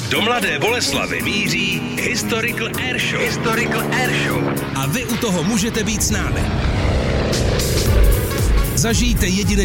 Do Mladé Boleslavi míří Historical Airshow. A vy u toho můžete být s námi. Zažijte jedinečný